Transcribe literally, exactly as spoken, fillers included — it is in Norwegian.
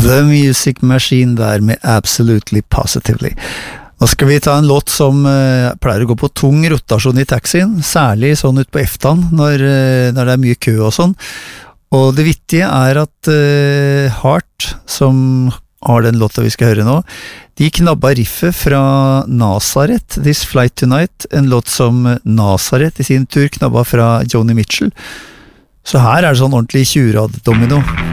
The Music Machine der med Absolutely Positively. Nå skal vi ta en låt som uh, pleier å gå på tung rotasjon i taxien, særlig sånn ut på eftan når, uh, når det er mye kø og sånn. Og det vittige er at uh, Heart, som har den låta vi skal høre nå, de knabba riffet fra Nazareth, This Flight Tonight, en låt som Nazareth i sin tur knabba fra Joni Mitchell. Så her er det sånn ordentlig tjurad domino.